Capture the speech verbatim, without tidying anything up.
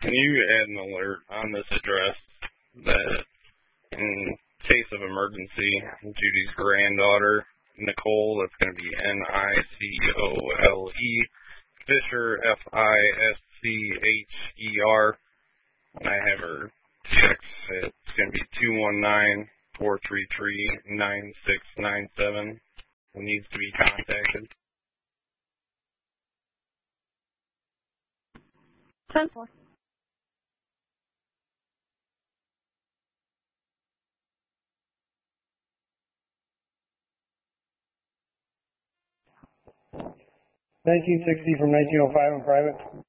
Can you add an alert on this address that in case of emergency, Judy's granddaughter, Nicole, that's going to be N I C O L E, Fisher, F I S C H E R, and I have her text. It's going to be two one nine, four three three, nine six nine seven. It needs to be contacted. ten four. nineteen sixty from nineteen oh five in private.